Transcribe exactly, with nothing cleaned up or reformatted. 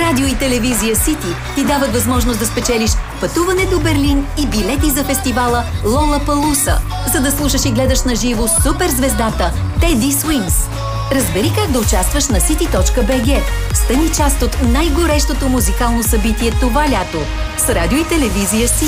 Радио и телевизия Сити ти дават възможност да спечелиш пътуване до Берлин и билети за фестивала Лолапалуса, за да слушаш и гледаш на живо суперзвездата Теди Свинс. Разбери как да участваш на сити точка би джи. Стани част от най-горещото музикално събитие това лято с радио и телевизия Сити.